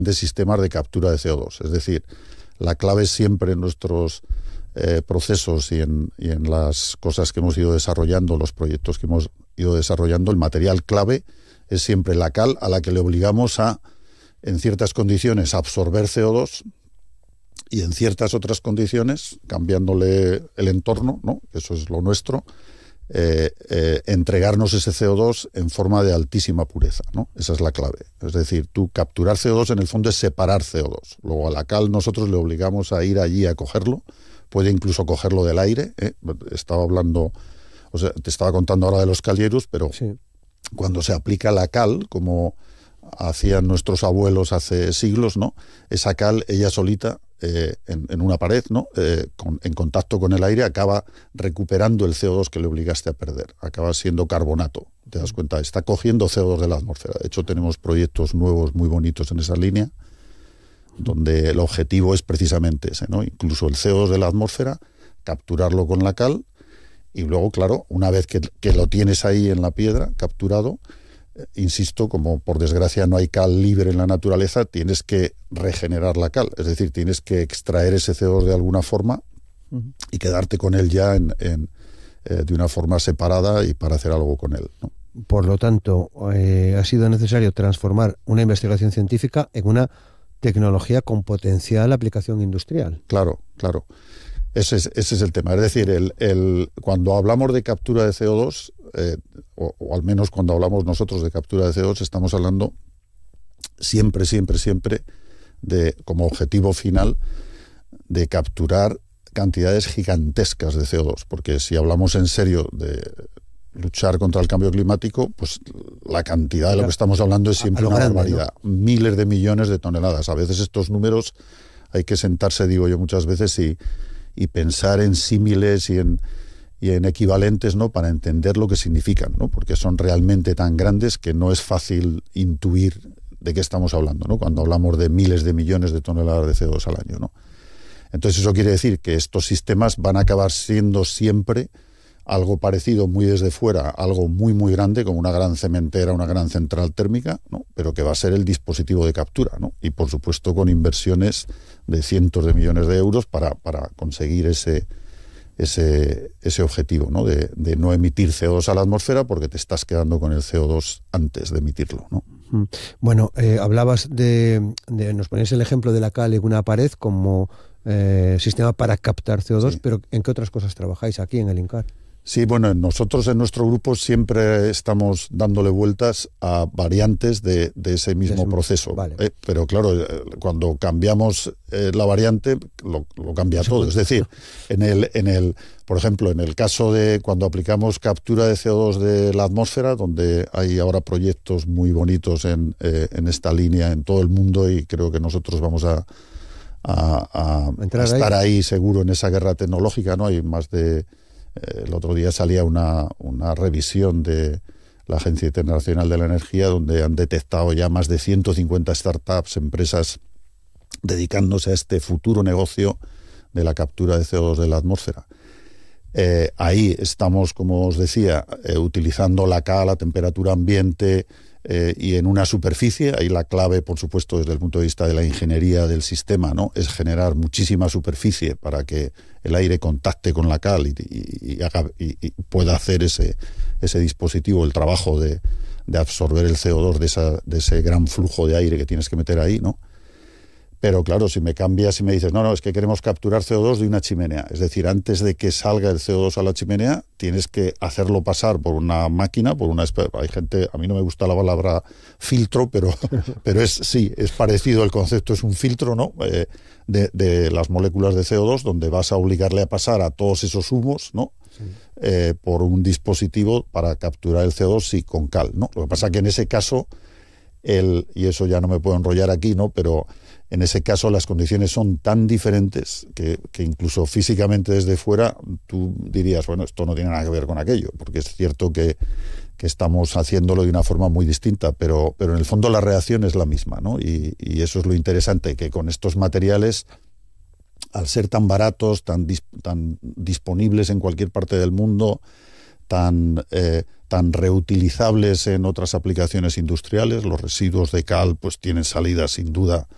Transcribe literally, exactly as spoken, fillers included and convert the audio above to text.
de sistemas de captura de C O dos. Es decir, la clave siempre en nuestros eh, procesos y en, y en las cosas que hemos ido desarrollando, los proyectos que hemos ido desarrollando, el material clave es siempre la cal, a la que le obligamos a, en ciertas condiciones, absorber C O dos y en ciertas otras condiciones, cambiándole el entorno, ¿no? Eso es lo nuestro, Eh, eh, entregarnos ese C O dos en forma de altísima pureza, ¿no? Esa es la clave. Es decir, tú capturar C O dos en el fondo es separar C O dos. Luego a la cal nosotros le obligamos a ir allí a cogerlo, puede incluso cogerlo del aire, ¿eh? Estaba hablando, o sea, te estaba contando ahora de los calierus, pero sí. Cuando se aplica la cal, como hacían nuestros abuelos hace siglos, ¿no? Esa cal, ella solita, Eh, en, en una pared, ¿no? Eh, con, en contacto con el aire, acaba recuperando el C O dos que le obligaste a perder. Acaba siendo carbonato. ¿Te das cuenta? Está cogiendo C O dos de la atmósfera. De hecho, tenemos proyectos nuevos muy bonitos en esa línea, donde el objetivo es precisamente ese, ¿no? Incluso el C O dos de la atmósfera, capturarlo con la cal, y luego, claro, una vez que, que lo tienes ahí en la piedra, capturado, insisto, como por desgracia no hay cal libre en la naturaleza, tienes que regenerar la cal, es decir, tienes que extraer ese C O dos de alguna forma uh-huh. y quedarte con él ya en, en, eh, de una forma separada y para hacer algo con él, ¿no? Por lo tanto, eh, ha sido necesario transformar una investigación científica en una tecnología con potencial aplicación industrial. Claro, claro. Ese es, ese es el tema. Es decir, el, el, cuando hablamos de captura de C O dos, eh, o, o al menos cuando hablamos nosotros de captura de C O dos, estamos hablando siempre, siempre, siempre de como objetivo final de capturar cantidades gigantescas de C O dos, porque si hablamos en serio de luchar contra el cambio climático, pues la cantidad de lo que estamos hablando es siempre una grande, barbaridad. ¿No? Miles de millones de toneladas. A veces estos números hay que sentarse, digo yo muchas veces, y y pensar en símiles y en, y en equivalentes, ¿no? Para entender lo que significan, ¿no? Porque son realmente tan grandes que no es fácil intuir de qué estamos hablando, ¿no? Cuando hablamos de miles de millones de toneladas de C O dos al año, ¿no? Entonces eso quiere decir que estos sistemas van a acabar siendo siempre algo parecido muy desde fuera, algo muy muy grande, como una gran cementera, una gran central térmica, ¿no? Pero que va a ser el dispositivo de captura, ¿no? Y por supuesto con inversiones de cientos de millones de euros para, para conseguir ese, ese, ese objetivo, ¿no? De, de no emitir C O dos a la atmósfera, porque te estás quedando con el C O dos antes de emitirlo, ¿no? Bueno, eh, hablabas de, de, nos ponías el ejemplo de la cal en una pared como eh, sistema para captar C O dos, sí. Pero ¿en qué otras cosas trabajáis aquí en el INCAR? Sí, bueno, nosotros en nuestro grupo siempre estamos dándole vueltas a variantes de, de ese mismo de proceso. Vale. Eh, pero claro, cuando cambiamos eh, la variante, lo, lo cambia todo. Es decir, en el, en el, por ejemplo, en el caso de cuando aplicamos captura de C O dos de la atmósfera, donde hay ahora proyectos muy bonitos en, eh, en esta línea en todo el mundo, y creo que nosotros vamos a, a, a, a estar ahí? ahí seguro en esa guerra tecnológica, ¿no? Hay más de... El otro día salía una, una revisión de la Agencia Internacional de la Energía, donde han detectado ya más de ciento cincuenta startups, empresas dedicándose a este futuro negocio de la captura de C O dos de la atmósfera. Eh, ahí estamos, como os decía, eh, utilizando la cal a temperatura ambiente eh, y en una superficie. Ahí la clave, por supuesto, desde el punto de vista de la ingeniería del sistema, ¿no? Es generar muchísima superficie para que el aire contacte con la cal y, y, y, haga, y, y pueda hacer ese, ese dispositivo, el trabajo de, de absorber el C O dos de, esa, de ese gran flujo de aire que tienes que meter ahí, ¿no? Pero claro, si me cambias y me dices, no, no, es que queremos capturar C O dos de una chimenea. Es decir, antes de que salga el C O dos a la chimenea, tienes que hacerlo pasar por una máquina, por una... Hay gente, a mí no me gusta la palabra filtro, pero, pero es sí, es parecido, el concepto es un filtro, ¿no? Eh, de, de las moléculas de C O dos, donde vas a obligarle a pasar a todos esos humos, ¿no? Sí. Eh, por un dispositivo para capturar el C O dos, sí, con cal, ¿no? Lo que pasa es que en ese caso, el, y eso ya no me puedo enrollar aquí, ¿no? Pero... En ese caso las condiciones son tan diferentes que, que incluso físicamente desde fuera tú dirías, bueno, esto no tiene nada que ver con aquello, porque es cierto que, que estamos haciéndolo de una forma muy distinta, pero, pero en el fondo la reacción es la misma, ¿no? Y, y eso es lo interesante, que con estos materiales, al ser tan baratos, tan, dis, tan disponibles en cualquier parte del mundo, tan... Eh, tan reutilizables en otras aplicaciones industriales, los residuos de cal pues tienen salida sin duda